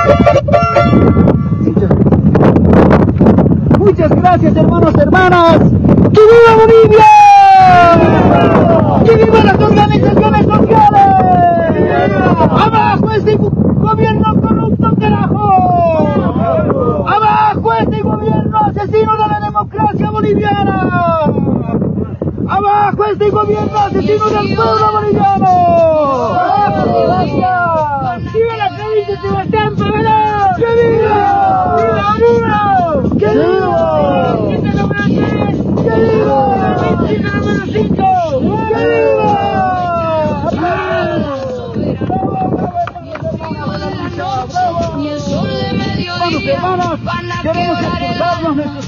Muchas gracias, hermanos, hermanas. ¡Que viva Bolivia! ¡Que viva las organizaciones sociales! ¡Abajo este gobierno corrupto, carajo! ¡Abajo este gobierno asesino de la democracia boliviana! ¡Abajo este gobierno asesino del pueblo boliviano! ¡Viva la provincia de Sebastián Pabellón! ¡Que viva! ¡Viva! ¡Que viva! ¡Que viva! ¡Que viva!